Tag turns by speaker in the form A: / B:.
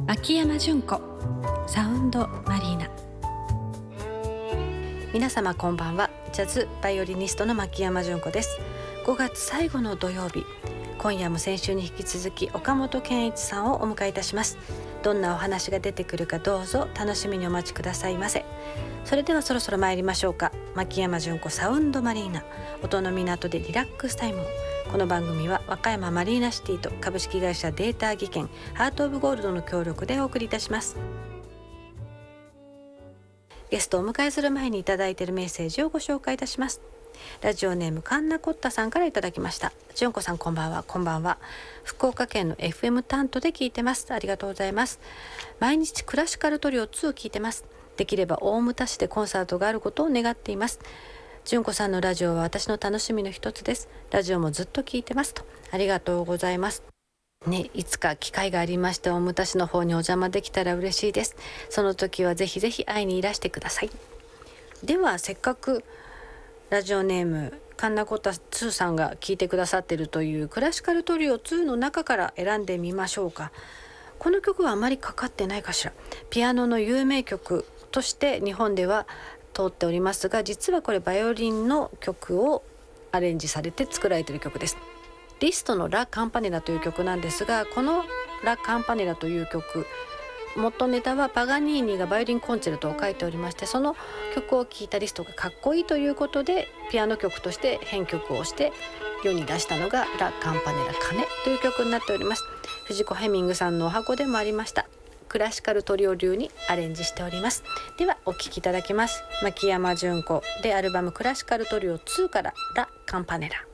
A: 牧山純子サウンドマリーナ。皆様こんばんは。ジャズバイオリニストの牧山純子です。5月最後の土曜日、今夜も先週に引き続き岡本健一さんをお迎えいたします。どんなお話が出てくるかどうぞ楽しみにお待ちくださいませ。それではそろそろ参りましょうか。牧山純子サウンドマリーナ、音の港でリラックスタイムを。この番組は和歌山マリーナシティと株式会社データ技研ハートオブゴールドの協力でお送りいたします。ゲストをお迎えする前にいただいているメッセージをご紹介いたします。ラジオネームカンナコッタさんからいただきました。純子さんこんばんは。こんばんは。福岡県の FM 担当で聞いてます。ありがとうございます。毎日クラシカルトリオ2を聞いてます。できれば大牟田市でコンサートがあることを願っています。純子さんのラジオは私の楽しみの一つです。ラジオもずっと聞いてますと。ありがとうございますね。いつか機会がありまして大牟田市の方にお邪魔できたら嬉しいです。その時はぜひぜひ会いにいらしてください。ではせっかくラジオネームカンナコタ2さんが聞いてくださっているというクラシカルトリオ2の中から選んでみましょうか。この曲はあまりかかってないかしら。ピアノの有名曲として日本では通っておりますが、実はこれバイオリンの曲をアレンジされて作られている曲です。リストのラ・カンパネラという曲なんですが、このラ・カンパネラという曲、元ネタはパガニーニがバイオリンコンチェルトを書いておりまして、その曲を聴いたリストがかっこいいということでピアノ曲として編曲をして世に出したのがラ・カンパネラ鐘という曲になっております。藤子ヘミングさんのお箱でもありましたクラシカルトリオ流にアレンジしております。ではお聴きいただきます。牧山純子でアルバムクラシカルトリオ2からラ・カンパネラ。